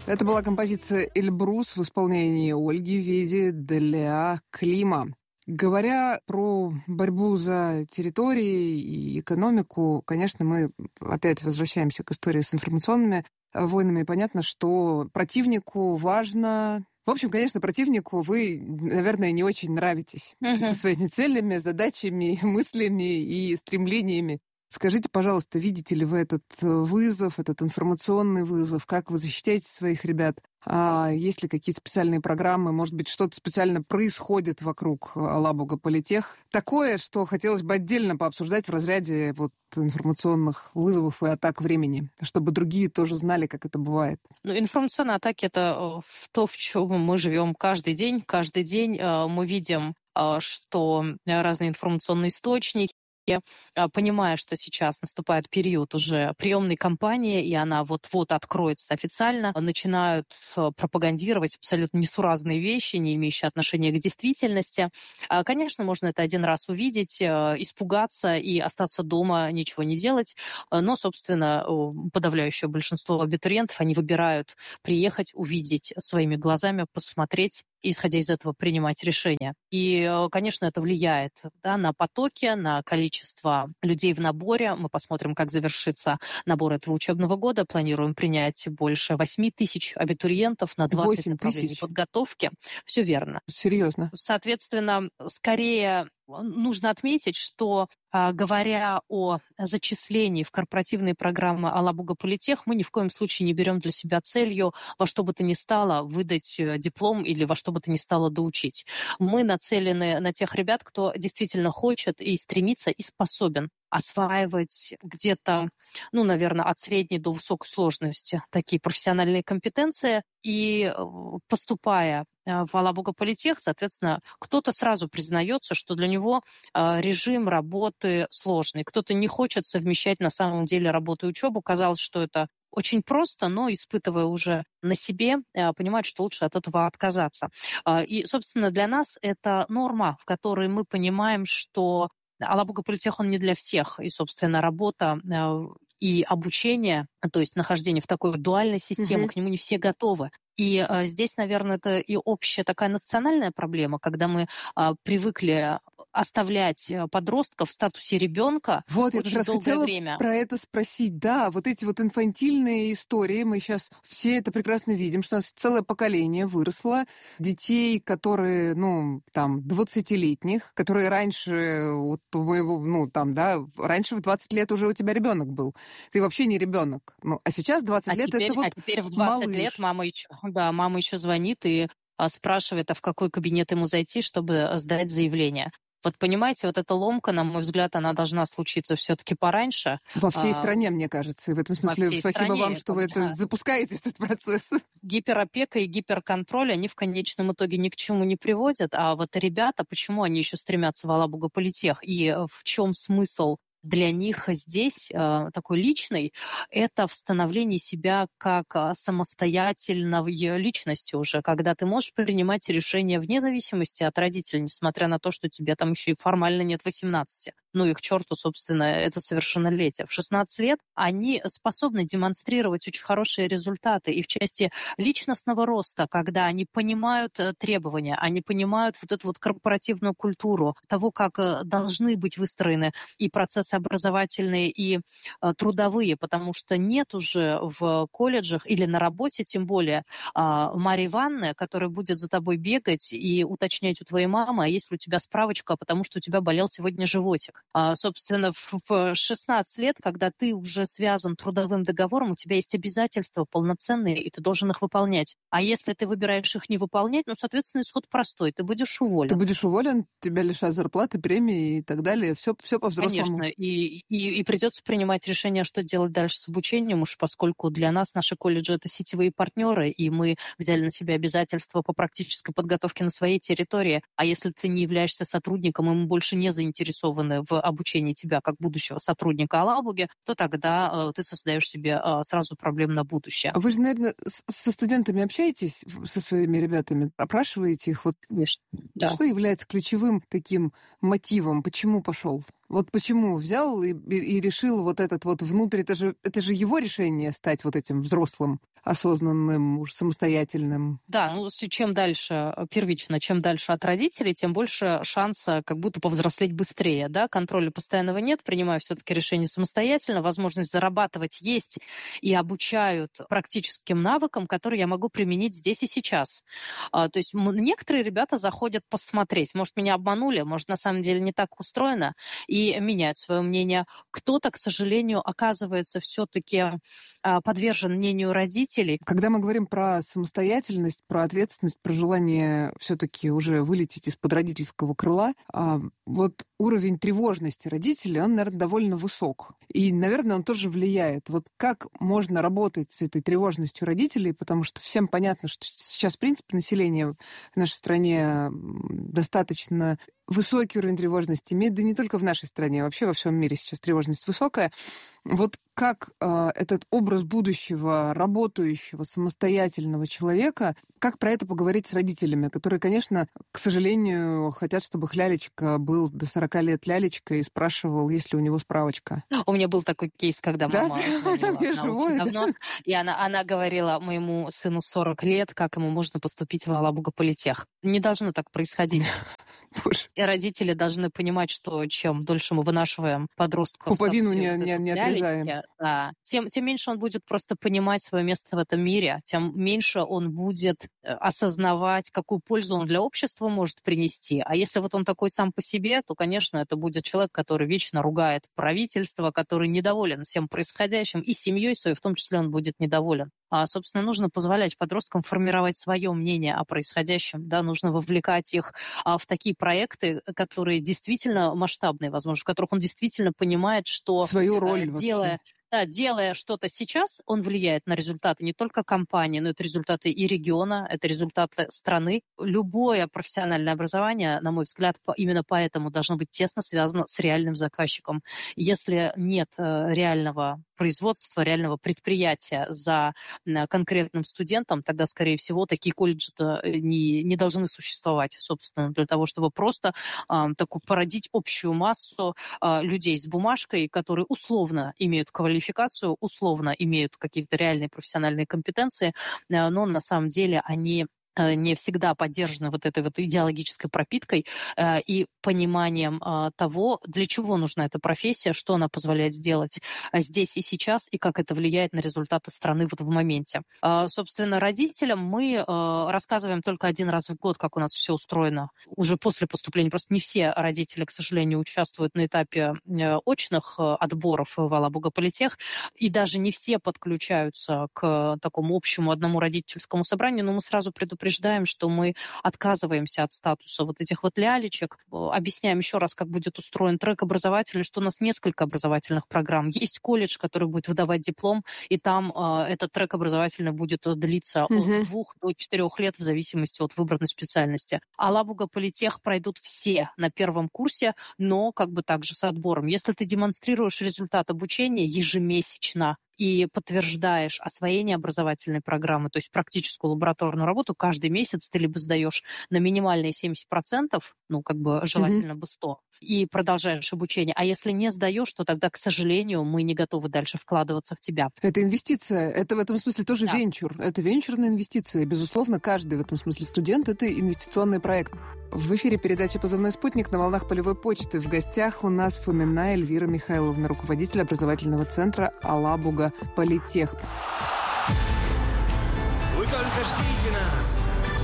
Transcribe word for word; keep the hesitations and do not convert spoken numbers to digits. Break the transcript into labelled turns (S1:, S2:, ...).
S1: Это была композиция «Эльбрус» в исполнении Ольги Веди для Клима. Говоря про борьбу за территории и экономику, конечно, мы опять возвращаемся к истории с информационными войнами. И понятно, что противнику важно... В общем, конечно, противнику вы, наверное, не очень нравитесь uh-huh. со своими целями, задачами, мыслями и стремлениями. Скажите, пожалуйста, видите ли вы этот вызов, этот информационный вызов? Как вы защищаете своих ребят? А есть ли какие-то специальные программы? Может быть, что-то специально происходит вокруг Алабуга Политех? Такое, что хотелось бы отдельно пообсуждать в разряде вот информационных вызовов и атак времени, чтобы другие тоже знали, как это бывает.
S2: Ну, информационные атаки — это то, в чем мы живем каждый день. Каждый день мы видим, что разные информационные источники, понимая, что сейчас наступает период уже приемной кампании, и она вот-вот откроется официально, начинают пропагандировать абсолютно несуразные вещи, не имеющие отношения к действительности. Конечно, можно это один раз увидеть, испугаться и остаться дома, ничего не делать, но, собственно, подавляющее большинство абитуриентов, они выбирают приехать, увидеть своими глазами, посмотреть, и, исходя из этого, принимать решения. И, конечно, это влияет, да, на потоки, на количество людей в наборе. Мы посмотрим, как завершится набор этого учебного года. Планируем принять больше восемь тысяч абитуриентов на двадцать направлений подготовки. Все верно.
S1: Серьезно?
S2: Соответственно, скорее... Нужно отметить, что, говоря о зачислении в корпоративные программы Алабуга Политех, мы ни в коем случае не берем для себя целью во что бы то ни стало выдать диплом или во что бы то ни стало доучить. Мы нацелены на тех ребят, кто действительно хочет и стремится, и способен осваивать где-то, ну, наверное, от средней до высокой сложности такие профессиональные компетенции. И поступая в Алабуга Политех, соответственно, кто-то сразу признается, что для него режим работы сложный. Кто-то не хочет совмещать на самом деле работу и учебу. Казалось, что это очень просто, но, испытывая уже на себе, понимают, что лучше от этого отказаться. И, собственно, для нас это норма, в которой мы понимаем, что Алабуга Политех, он не для всех. И, собственно, работа и обучение, то есть нахождение в такой дуальной системе, mm-hmm. к нему не все готовы. И а, здесь, наверное, это и общая такая национальная проблема, когда мы а, привыкли оставлять подростков в статусе ребенка
S1: вот,
S2: очень
S1: я как раз
S2: долгое
S1: хотела
S2: время.
S1: Про это спросить. Да, вот эти вот инфантильные истории, мы сейчас все это прекрасно видим, что у нас целое поколение выросло детей, которые, ну, там, двадцатилетних, которые раньше, вот у моего, ну, там, да, раньше в двадцать лет уже у тебя ребенок был. Ты вообще не ребенок. Ну, а сейчас двадцать
S2: а
S1: лет
S2: теперь,
S1: это вот
S2: А теперь в двадцать
S1: малыш.
S2: лет мама еще, да, мама еще звонит и а, спрашивает, а в какой кабинет ему зайти, чтобы сдать заявление. Вот понимаете, вот эта ломка, на мой взгляд, она должна случиться все-таки пораньше.
S1: Во всей
S2: а,
S1: стране, мне кажется. И в этом смысле спасибо
S2: стране,
S1: вам, что
S2: это,
S1: вы это
S2: да.
S1: запускаете, этот процесс.
S2: Гиперопека и гиперконтроль, они в конечном итоге ни к чему не приводят. А вот ребята, почему они еще стремятся в Алабуга Политех? И в чем смысл для них здесь, такой личный, это в становлении себя как самостоятельной личности уже, когда ты можешь принимать решения вне зависимости от родителей, несмотря на то, что тебе там еще и формально нет восемнадцати. Ну и к черту, собственно, это совершеннолетие. В шестнадцать лет они способны демонстрировать очень хорошие результаты и в части личностного роста, когда они понимают требования, они понимают вот эту вот корпоративную культуру того, как должны быть выстроены и процессы образовательные, и трудовые, потому что нет уже в колледжах или на работе, тем более, Марьи Ивановны, которая будет за тобой бегать и уточнять у твоей мамы, а есть ли у тебя справочка, потому что у тебя болел сегодня животик. А, собственно, в шестнадцать лет, когда ты уже связан трудовым договором, у тебя есть обязательства полноценные, и ты должен их выполнять. А если ты выбираешь их не выполнять, ну, соответственно, исход простой. Ты будешь уволен.
S1: Ты будешь уволен, тебя лишат зарплаты, премии и так далее. Все, все по-взрослому.
S2: Конечно. И, и, и придется принимать решение, что делать дальше с обучением, уж поскольку для нас наши колледжи — это сетевые партнеры, и мы взяли на себя обязательства по практической подготовке на своей территории. А если ты не являешься сотрудником, и мы больше не заинтересованы в обучении тебя как будущего сотрудника Алабуги, то тогда э, ты создаешь себе э, сразу проблем на будущее.
S1: Вы же, наверное, со студентами общаетесь, со своими ребятами, опрашиваете их? Вот
S2: Конечно, да.
S1: Что является ключевым таким мотивом? Почему пошел Вот почему взял и, и, и решил вот этот вот внутрь, это же, это же его решение стать вот этим взрослым, осознанным, уж самостоятельным.
S2: Да, ну чем дальше, первично, чем дальше от родителей, тем больше шанса как будто повзрослеть быстрее, да, контроля постоянного нет, принимаю все-таки решение самостоятельно, возможность зарабатывать есть и обучают практическим навыкам, которые я могу применить здесь и сейчас. А, то есть некоторые ребята заходят посмотреть, может, меня обманули, может, на самом деле не так устроено, и меняют свое мнение. Кто-то, к сожалению, оказывается все-таки а, подвержен мнению родителей.
S1: Когда мы говорим про самостоятельность, про ответственность, про желание все-таки уже вылететь из-под родительского крыла, а, вот уровень тревожности родителей, он, наверное, довольно высок. И, наверное, он тоже влияет. Вот как можно работать с этой тревожностью родителей, потому что всем понятно, что сейчас, в принципе, население в нашей стране достаточно высокий уровень тревожности имеет, да не только в нашей стране, вообще во всем мире сейчас тревожность высокая. Вот как э, этот образ будущего, работающего, самостоятельного человека, как про это поговорить с родителями, которые, конечно, к сожалению, хотят, чтобы Лялечка был до сорока лет Лялечкой и спрашивал, есть ли у него справочка.
S2: У меня был такой кейс, когда мама
S1: да?
S2: звонила давно, и она, она говорила моему сыну сорок лет, как ему можно поступить в Алабуга-политех. Не должно так происходить.
S1: Боже.
S2: И родители должны понимать, что чем дольше мы вынашиваем подростков...
S1: Пуповину не, не, не отрезаем.
S2: Да, тем, тем меньше он будет просто понимать свое место в этом мире, тем меньше он будет осознавать, какую пользу он для общества может принести. А если вот он такой сам по себе, то, конечно, это будет человек, который вечно ругает правительство, который недоволен всем происходящим, и семьей своей в том числе он будет недоволен. А, собственно, нужно позволять подросткам формировать свое мнение о происходящем, да, нужно вовлекать их а, в такие проекты, которые действительно масштабные, возможно, в которых он действительно понимает, что...
S1: Свою роль
S2: делая...
S1: вообще.
S2: Да, делая что-то сейчас, он влияет на результаты не только компании, но это результаты и региона, это результаты страны. Любое профессиональное образование, на мой взгляд, именно поэтому должно быть тесно связано с реальным заказчиком. Если нет реального производства, реального предприятия за конкретным студентом, тогда, скорее всего, такие колледжи-то не, не должны существовать, собственно, для того, чтобы просто э, такую породить общую массу э, людей с бумажкой, которые условно имеют квалификацию, условно имеют какие-то реальные профессиональные компетенции, э, но на самом деле они не всегда поддержаны вот этой вот идеологической пропиткой э, и пониманием э, того, для чего нужна эта профессия, что она позволяет сделать здесь и сейчас, и как это влияет на результаты страны вот в моменте. Э, собственно, родителям мы э, рассказываем только один раз в год, как у нас все устроено. Уже после поступления. Просто не все родители, к сожалению, участвуют на этапе э, очных э, отборов в Алабуга-политех, и даже не все подключаются к такому общему одному родительскому собранию, но мы сразу предупреждаем, что мы отказываемся от статуса вот этих вот лялечек. Объясняем еще раз, как будет устроен трек образовательный, что у нас несколько образовательных программ. Есть колледж, который будет выдавать диплом, и там э, этот трек образовательный будет длиться mm-hmm. от двух до четырех лет в зависимости от выбранной специальности. Алабуга-политех пройдут все на первом курсе, но как бы также с отбором. Если ты демонстрируешь результат обучения ежемесячно, и подтверждаешь освоение образовательной программы, то есть практическую лабораторную работу, каждый месяц ты либо сдаешь на минимальные семьдесят процентов, ну, как бы желательно mm-hmm. бы сто процентов, и продолжаешь обучение. А если не сдаешь, то тогда, к сожалению, мы не готовы дальше вкладываться в тебя.
S1: Это инвестиция. Это в этом смысле тоже
S2: да.
S1: венчур. Это венчурная инвестиция. Безусловно, каждый в этом смысле студент — это инвестиционный проект. В эфире передача «Позывной спутник» на волнах полевой почты. В гостях у нас Фомина Эльвира Михайловна, руководитель образовательного центра «Алабуга-политех».
S3: Вы только ждите нас,